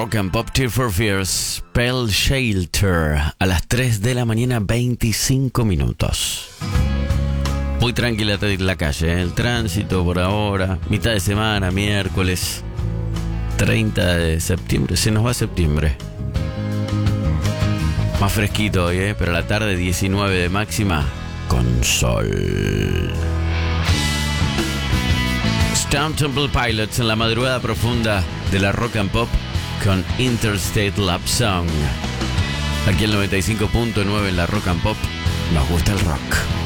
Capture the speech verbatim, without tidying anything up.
Rock and Pop Tear for Fears, Pale Shelter, a las tres de la mañana, veinticinco minutos. Muy tranquila la calle, ¿eh? El tránsito por ahora, mitad de semana, miércoles treinta de septiembre, se nos va septiembre. Más fresquito hoy, ¿eh? Pero a la tarde diecinueve de máxima, con sol. Stone Temple Pilots en la madrugada profunda de la Rock and Pop con Interstate Love Song. Aquí el noventa y cinco punto nueve en la Rock and Pop. Nos gusta el rock.